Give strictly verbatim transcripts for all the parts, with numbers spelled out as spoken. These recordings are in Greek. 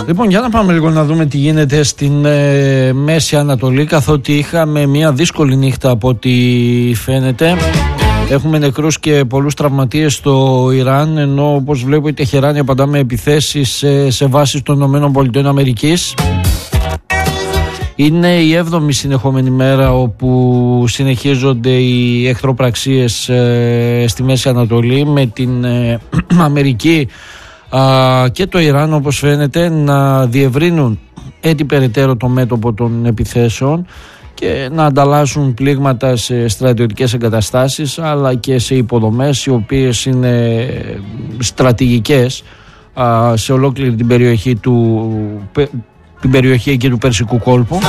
Λοιπόν, για να πάμε λίγο να δούμε τι γίνεται στην ε, Μέση Ανατολή, καθότι είχαμε μια δύσκολη νύχτα από ό,τι φαίνεται. Έχουμε νεκρούς και πολλούς τραυματίες στο Ιράν, ενώ όπως βλέπω η Τεχεράνη απαντά με επιθέσεις σε, σε βάσεις των ΗΠΑ. Είναι η έβδομη συνεχόμενη μέρα όπου συνεχίζονται οι εχθροπραξίες ε, στη Μέση Ανατολή, με την ε, Αμερική α, και το Ιράν, όπως φαίνεται, να διευρύνουν έτσι περαιτέρω το μέτωπο των επιθέσεων και να ανταλλάσσουν πλήγματα σε στρατιωτικές εγκαταστάσεις αλλά και σε υποδομές οι οποίες είναι στρατηγικές α, σε ολόκληρη την περιοχή του την περιοχή εκεί του Περσικού κόλπου.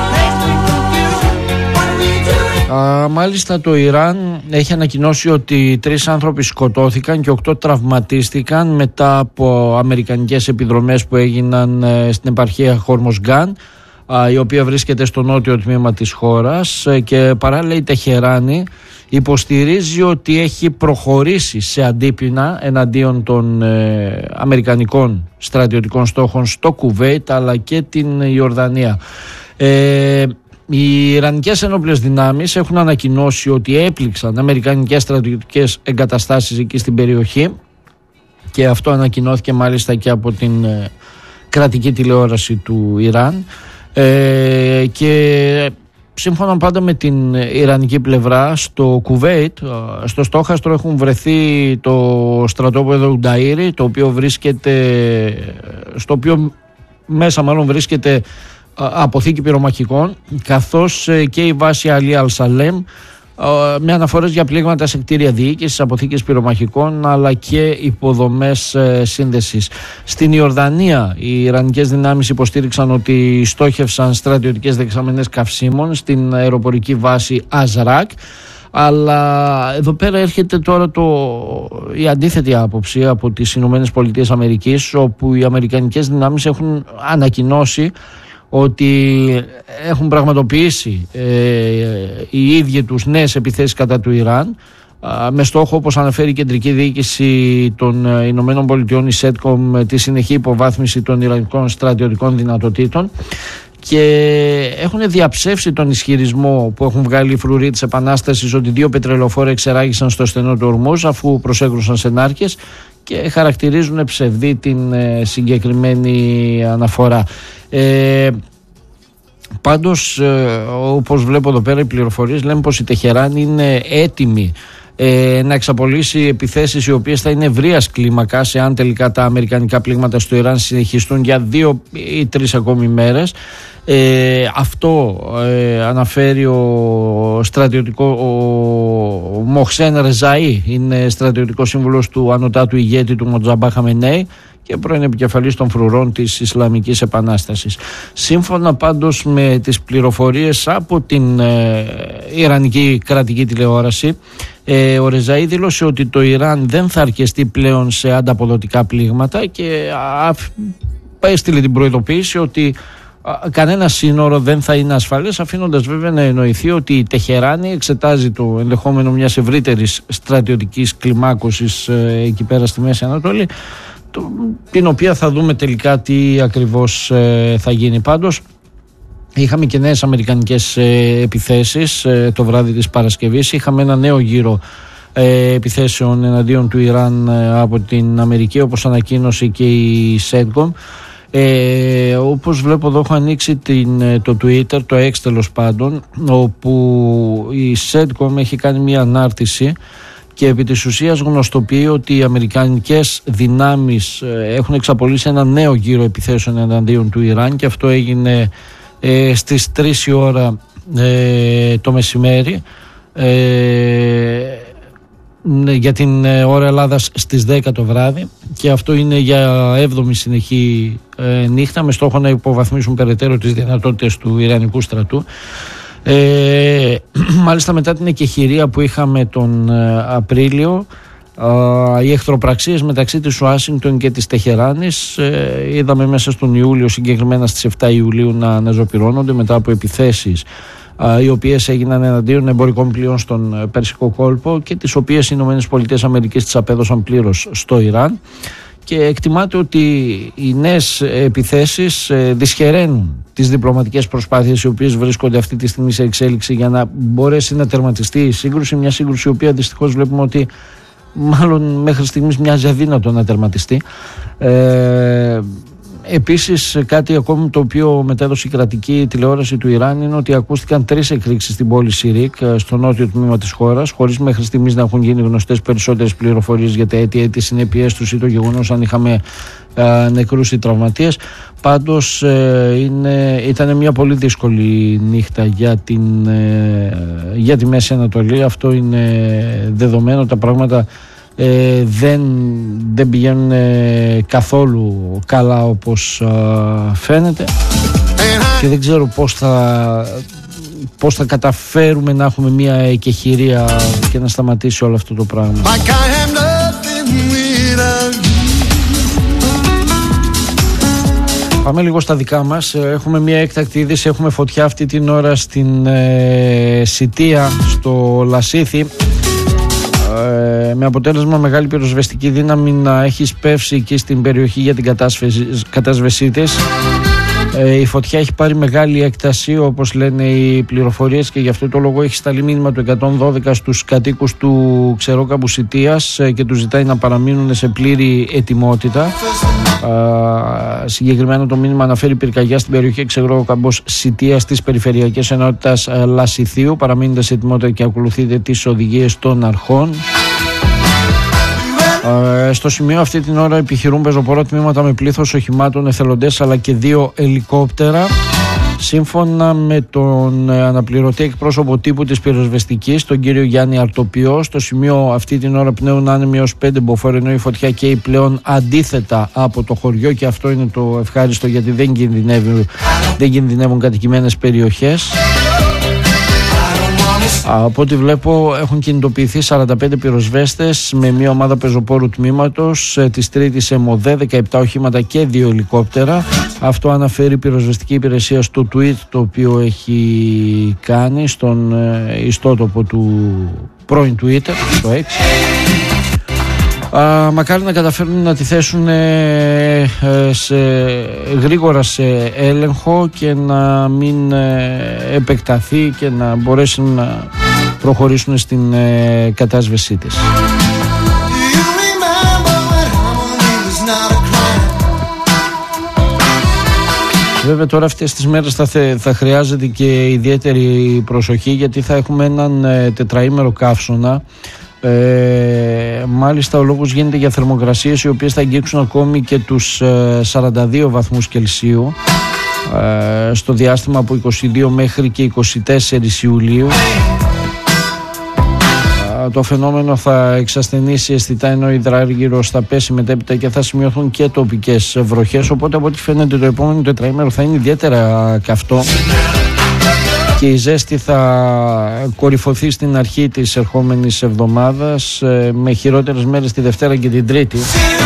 Α, μάλιστα το Ιράν έχει ανακοινώσει ότι τρεις άνθρωποι σκοτώθηκαν και οκτώ τραυματίστηκαν μετά από αμερικανικές επιδρομές που έγιναν ε, στην επαρχία Χορμοσγκάν, α, η οποία βρίσκεται στο νότιο τμήμα της χώρας, ε, και παράλληλα η Τεχεράνη υποστηρίζει ότι έχει προχωρήσει σε αντίπεινα εναντίον των ε, αμερικανικών στρατιωτικών στόχων στο Κουβέιτ αλλά και την Ιορδανία. Ε, οι Ιρανικές ενόπλες δυνάμεις έχουν ανακοινώσει ότι έπληξαν αμερικανικές στρατιωτικές εγκαταστάσεις εκεί στην περιοχή, και αυτό ανακοινώθηκε μάλιστα και από την ε, κρατική τηλεόραση του Ιράν, ε, και σύμφωνα πάντα με την ιρανική πλευρά, στο Κουβέιτ, στο στόχαστρο, έχουν βρεθεί το στρατόπεδο Ουνταΐρι, το οποίο βρίσκεται, στο οποίο μέσα μάλλον βρίσκεται αποθήκη πυρομαχικών, καθώς και η βάση Αλί Αλ-Σαλέμ, με αναφορές για πλήγματα σε κτίρια διοίκησης, αποθήκες πυρομαχικών αλλά και υποδομές σύνδεσης. Στην Ιορδανία οι Ιρανικές δυνάμεις υποστήριξαν ότι στόχευσαν στρατιωτικές δεξαμενές καυσίμων στην αεροπορική βάση Αζράκ, αλλά εδώ πέρα έρχεται τώρα το, η αντίθετη άποψη από τις Ηνωμένες Πολιτείες Αμερικής, όπου οι αμερικανικές δυνάμεις έχουν ανακοινώσει ότι έχουν πραγματοποιήσει ε, οι ίδιοι τους νέες επιθέσεις κατά του Ιράν, α, με στόχο, όπως αναφέρει η κεντρική διοίκηση των Ηνωμένων Πολιτειών, η ΣΕΤΚΟΜ, τη συνεχή υποβάθμιση των ιρανικών στρατιωτικών δυνατοτήτων, και έχουν διαψεύσει τον ισχυρισμό που έχουν βγάλει οι φρουροί της Επανάστασης ότι δύο πετρελοφόροι εξεράγησαν στο στενό του Ορμούζ αφού προσέγγρουσαν σε νάρκες, και χαρακτηρίζουν ψευδή την ε, συγκεκριμένη αναφορά. Ε, πάντως, ε, όπως βλέπω εδώ πέρα, οι πληροφορίες λένε πως η Τεχεράνη είναι έτοιμη ε, να εξαπολύσει επιθέσεις οι οποίες θα είναι ευρείας κλίμακας, εάν τελικά τα αμερικανικά πλήγματα στο Ιράν συνεχιστούν για δύο ή τρεις ακόμη μέρες. Ε, αυτό ε, αναφέρει ο στρατιωτικό ο Μοχσέν Ρεζαΐ, είναι στρατιωτικός σύμβουλος του ανωτάτου ηγέτη του Μοτζαμπά Χαμενέη και πρώην επικεφαλής των φρουρών της Ισλαμικής Επανάστασης. Σύμφωνα πάντως με τις πληροφορίες από την ε, Ιρανική κρατική τηλεόραση, ε, ο Ρεζαΐ δήλωσε ότι το Ιράν δεν θα αρκεστεί πλέον σε ανταποδοτικά πλήγματα, και έστειλε την προειδοποίηση ότι κανένα σύνορο δεν θα είναι ασφαλές, αφήνοντας βέβαια να εννοηθεί ότι η Τεχεράνη εξετάζει το ενδεχόμενο μιας ευρύτερης στρατιωτικής κλιμάκωσης ε, εκεί πέρα στη Μέση Ανατολή, το, την οποία θα δούμε τελικά τι ακριβώς ε, θα γίνει. Πάντως είχαμε και νέες αμερικανικές ε, επιθέσεις ε, το βράδυ της Παρασκευής. Είχαμε ένα νέο γύρο ε, επιθέσεων εναντίον του Ιράν ε, από την Αμερική, όπως ανακοίνωσε και η ΣΕΤΚΟΜ. Ε, όπως βλέπω εδώ, έχω ανοίξει την, το Twitter, το X τέλος πάντων, όπου η ΣΕΤΚΟΜ έχει κάνει μια ανάρτηση και επί της ουσίας γνωστοποιεί ότι οι αμερικανικές δυνάμεις έχουν εξαπολύσει ένα νέο γύρο επιθέσεων εναντίον του Ιράν, και αυτό έγινε ε, στις τρεις η ώρα ε, το μεσημέρι, ε, για την ώρα Ελλάδας στις δέκα το βράδυ, και αυτό είναι για έβδομη συνεχή ε, νύχτα, με στόχο να υποβαθμίσουν περαιτέρω τις δυνατότητες του Ιρανικού στρατού. Ε, μάλιστα μετά την εκεχηρία που είχαμε τον ε, Απρίλιο, ε, οι εχθροπραξίες μεταξύ της Ουάσιγκτον και της Τεχεράνης ε, είδαμε μέσα στον Ιούλιο, συγκεκριμένα στις επτά Ιουλίου, να αναζωπυρώνονται μετά από επιθέσεις οι οποίες έγιναν εναντίον εμπορικών πλοίων στον Περσικό κόλπο, και τις οποίες οι ΗΠΑ τις απέδωσαν πλήρως στο Ιράν. και εκτιμάται ότι οι νέες επιθέσεις δυσχεραίνουν τις διπλωματικές προσπάθειες οι οποίες βρίσκονται αυτή τη στιγμή σε εξέλιξη για να μπορέσει να τερματιστεί η σύγκρουση, μια σύγκρουση η οποία δυστυχώς βλέπουμε ότι μάλλον μέχρι στιγμής μοιάζει αδύνατο να τερματιστεί. Ε, Επίσης, κάτι ακόμη το οποίο μετέδωσε η κρατική τηλεόραση του Ιράν είναι ότι ακούστηκαν τρεις εκρήξεις στην πόλη Σιρίκ, στο νότιο τμήμα της χώρας, χωρίς μέχρι στιγμής να έχουν γίνει γνωστές περισσότερες πληροφορίες για τα αίτια, τις συνέπειες τους ή το γεγονός αν είχαμε α, νεκρούς ή τραυματίες. Πάντως, ε, είναι, ήταν μια πολύ δύσκολη νύχτα για, την, ε, για τη Μέση Ανατολή. Αυτό είναι δεδομένο. Τα πράγματα Ε, δεν, δεν πηγαίνουν ε, καθόλου καλά όπως ε, φαίνεται και δεν ξέρω πώς θα, πώς θα καταφέρουμε να έχουμε μια εκεχηρία και να σταματήσει όλο αυτό το πράγμα. Πάμε λίγο στα δικά μας. Έχουμε μια έκτακτη είδηση. Έχουμε φωτιά αυτή την ώρα στην ε, Σιτία, στο Λασίθι, με αποτέλεσμα μεγάλη πυροσβεστική δύναμη να έχει σπεύσει εκεί στην περιοχή για την κατάσβεσή της. Ε, η φωτιά έχει πάρει μεγάλη έκταση, όπως λένε οι πληροφορίες, και γι' αυτό το λόγο έχει σταλεί μήνυμα του εκατόν δώδεκα στους κατοίκους του Ξερόκαμπου Σιτίας ε, και τους ζητάει να παραμείνουν σε πλήρη ετοιμότητα. Ε, συγκεκριμένα το μήνυμα αναφέρει πυρκαγιά στην περιοχή Ξερόκαμπος Σιτίας της Περιφερειακής Ενότητας ε, Λασιθίου. Παραμείνετε σε ετοιμότητα και ακολουθείτε τις οδηγίες των αρχών. Ε, στο σημείο αυτή την ώρα επιχειρούν πεζοπόρα τμήματα με πλήθος οχημάτων, εθελοντές αλλά και δύο ελικόπτερα. Σύμφωνα με τον αναπληρωτή εκπρόσωπο τύπου της πυροσβεστικής, τον κύριο Γιάννη Αρτοπιό, στο σημείο αυτή την ώρα πνέουν άνεμοι ως πέντε μποφόρ, ενώ η φωτιά καίει πλέον αντίθετα από το χωριό, και αυτό είναι το ευχάριστο, γιατί δεν κινδυνεύουν, δεν κινδυνεύουν κατοικημένες περιοχές. Από ό,τι βλέπω έχουν κινητοποιηθεί σαράντα πέντε πυροσβέστες με μια ομάδα πεζοπόρου τμήματος της τρίτης ΕΜΟΔΕ, δεκαεπτά οχήματα και δύο ελικόπτερα. Αυτό αναφέρει η πυροσβεστική υπηρεσία στο tweet το οποίο έχει κάνει στον ιστότοπο του πρώην Twitter, στο X. Α, μακάρι να καταφέρουν να τη θέσουν ε, ε, σε, γρήγορα σε έλεγχο και να μην ε, επεκταθεί και να μπορέσουν να προχωρήσουν στην ε, κατάσβεσή της. Βέβαια τώρα αυτές τις μέρες θα, θα χρειάζεται και ιδιαίτερη προσοχή, γιατί θα έχουμε έναν ε, τετραήμερο καύσωνα. Ε, μάλιστα ο λόγος γίνεται για θερμοκρασίες οι οποίες θα αγγίξουν ακόμη και τους ε, σαράντα δύο βαθμούς Κελσίου ε, στο διάστημα από είκοσι δύο μέχρι και είκοσι τέσσερις Ιουλίου. Ε, το φαινόμενο θα εξασθενήσει αισθητά, ενώ η υδράργυρος θα πέσει μετέπειτα και θα σημειωθούν και τοπικές βροχές, οπότε από ό,τι φαίνεται το επόμενο τετραήμερο θα είναι ιδιαίτερα καυτό και η ζέστη θα κορυφωθεί στην αρχή της ερχόμενης εβδομάδας, με χειρότερες μέρες τη Δευτέρα και την Τρίτη.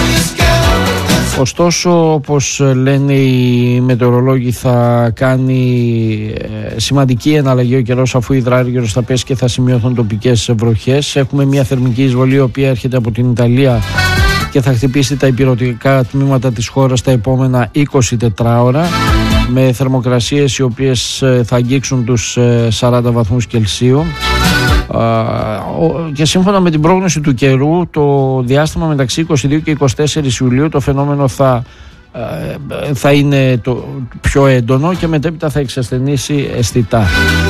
Ωστόσο, όπως λένε οι μετεωρολόγοι, θα κάνει σημαντική εναλλαγή ο καιρός, αφού η υδράργυρος θα πέσει και θα σημειωθούν τοπικές βροχές. Έχουμε μια θερμική εισβολή η οποία έρχεται από την Ιταλία και θα χτυπήσει τα υπηρετικά τμήματα της χώρας τα επόμενα είκοσι τετράωρα, με θερμοκρασίες οι οποίες θα αγγίξουν τους σαράντα βαθμούς Κελσίου. Και σύμφωνα με την πρόγνωση του καιρού, το διάστημα μεταξύ είκοσι δύο και είκοσι τέσσερις Ιουλίου το φαινόμενο θα, θα είναι το πιο έντονο και μετέπειτα θα εξασθενήσει αισθητά.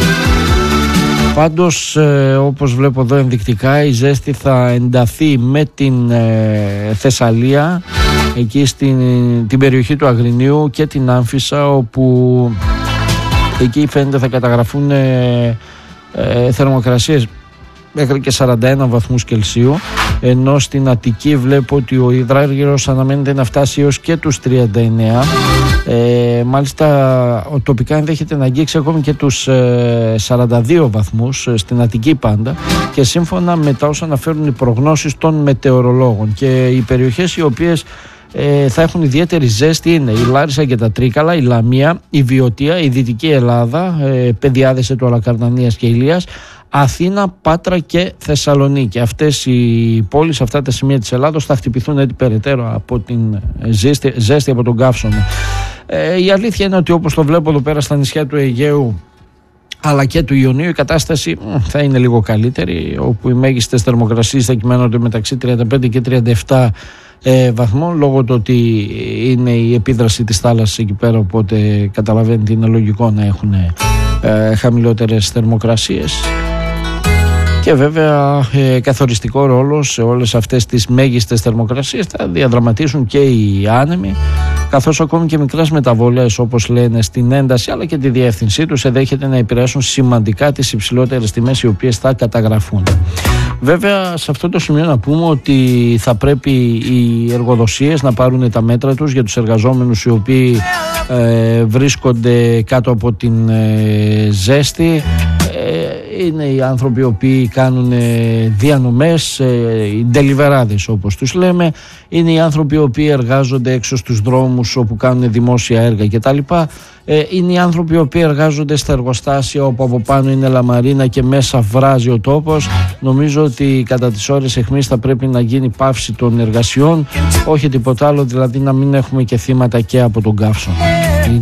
Πάντως, όπως βλέπω εδώ ενδεικτικά, η ζέστη θα ενταθεί με την Θεσσαλία, εκεί στην την περιοχή του Αγρινίου και την Άμφισσα, όπου εκεί φαίνεται θα καταγραφούν ε, ε, θερμοκρασίες μέχρι και σαράντα ένα βαθμούς Κελσίου, ενώ στην Αττική βλέπω ότι ο υδράργυρος αναμένεται να φτάσει έως και τους τριάντα εννέα. Ε, μάλιστα τοπικά ενδέχεται να αγγίξει ακόμη και τους ε, σαράντα δύο βαθμούς ε, στην Αττική πάντα, και σύμφωνα με τα όσα αναφέρουν οι προγνώσεις των μετεωρολόγων. Και οι περιοχές οι οποίες ε, θα έχουν ιδιαίτερη ζέστη είναι η Λάρισα και τα Τρίκαλα, η Λαμία, η Βιωτία, η Δυτική Ελλάδα, ε, Πεδιάδες, Ετωλακαρνανίας και Ηλίας, Αθήνα, Πάτρα και Θεσσαλονίκη. Αυτές οι πόλεις, αυτά τα σημεία της Ελλάδος θα χτυπηθούν έτσι περαιτέρω από την ζέστη, ζέστη από τον καύσωνα. Ε, η αλήθεια είναι ότι όπως το βλέπω εδώ πέρα στα νησιά του Αιγαίου αλλά και του Ιωνίου, η κατάσταση θα είναι λίγο καλύτερη, όπου οι μέγιστες θερμοκρασίες θα κυμαίνονται μεταξύ τριάντα πέντε και τριάντα επτά ε, βαθμών, λόγω του ότι είναι η επίδραση της θάλασσας εκεί πέρα, οπότε καταλαβαίνετε είναι λογικό να έχουν ε, χαμηλότερες θερμοκρασίες. Και βέβαια ε, καθοριστικό ρόλο σε όλες αυτές τις μέγιστες θερμοκρασίες θα διαδραματίσουν και οι άνεμοι, καθώς ακόμη και μικρές μεταβολές, όπως λένε, στην ένταση αλλά και τη διεύθυνσή τους ενδέχεται να επηρεάσουν σημαντικά τις υψηλότερες τιμές οι οποίες θα καταγραφούν. Βέβαια, σε αυτό το σημείο να πούμε ότι θα πρέπει οι εργοδοσίες να πάρουν τα μέτρα τους για τους εργαζόμενους οι οποίοι ε, βρίσκονται κάτω από την ε, ζέστη. Είναι οι άνθρωποι οι οποίοι κάνουν διανομές, οι ντελιβεράδες όπως τους λέμε. Είναι οι άνθρωποι οι οποίοι εργάζονται έξω στους δρόμους όπου κάνουν δημόσια έργα κτλ. Είναι οι άνθρωποι οι οποίοι εργάζονται στα εργοστάσια όπου από πάνω είναι λαμαρίνα και μέσα βράζει ο τόπος. Νομίζω ότι κατά τις ώρες αιχμής θα πρέπει να γίνει πάυση των εργασιών, όχι τίποτα άλλο, δηλαδή να μην έχουμε και θύματα και από τον καύσωνα.